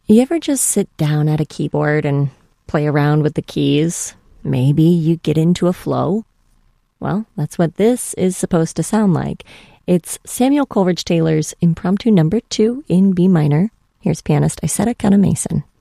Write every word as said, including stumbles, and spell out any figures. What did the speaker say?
You ever just sit down at a keyboard and play around with the keys? Maybe you get into a flow? Well, that's what this is supposed to sound like. It's Samuel Coleridge Taylor's Impromptu Number Two in B minor. Here's pianist Isetta Kana Mason.